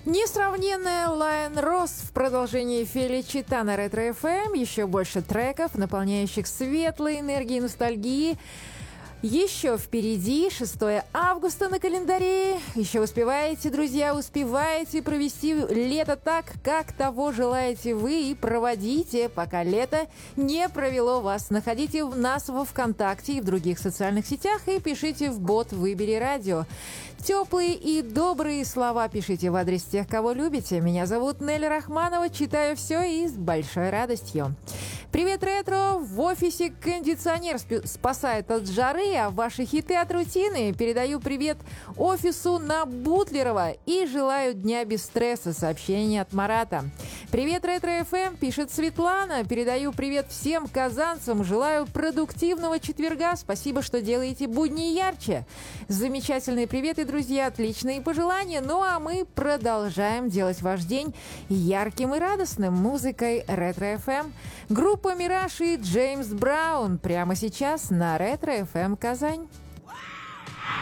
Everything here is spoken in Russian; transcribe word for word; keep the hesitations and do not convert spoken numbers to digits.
Несравненная Лайон Росс в продолжении Феличита на Ретро эф эм. Еще больше треков, наполняющих светлой энергией ностальгии. Еще впереди шестое августа на календаре. Еще успеваете, друзья, успеваете провести лето так, как того желаете вы, и проводите, пока лето не провело вас. Находите нас во ВКонтакте и в других социальных сетях и пишите в бот «Выбери радио». Теплые и добрые слова пишите в адрес тех, кого любите. Меня зовут Нелли Рахманова. Читаю все и с большой радостью. Привет, ретро! В офисе кондиционер спасает от жары, а ваши хиты от рутины. Передаю привет офису на Бутлерова и желаю дня без стресса. Сообщение от Марата. Привет, Ретро эф эм, пишет Светлана. Передаю привет всем казанцам. Желаю продуктивного четверга. Спасибо, что делаете будни ярче. Замечательные приветы, друзья, отличные пожелания. Ну а мы продолжаем делать ваш день ярким и радостным музыкой Ретро эф эм. Группа «Мираж» и Джеймс Браун прямо сейчас на Ретро эф эм Казань.